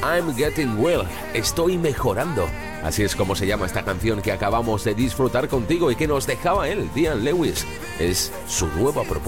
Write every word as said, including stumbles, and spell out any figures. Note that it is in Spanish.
I'm Getting Well, estoy mejorando. Así es como se llama esta canción que acabamos de disfrutar contigo y que nos dejaba él, Dean Lewis. Es su nueva propuesta.